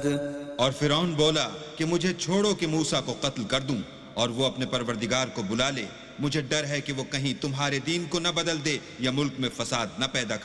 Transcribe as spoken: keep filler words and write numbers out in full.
और फिरौन बोला कि मुझे छोड़ो कि मूसा को कत्ल कर दूं और वो अपने परवरदिगार को बुला ले। मुझे डर है कि वो कहीं तुम्हारे दीन को न बदल दे या मुल्क में फसाद न पैदा कर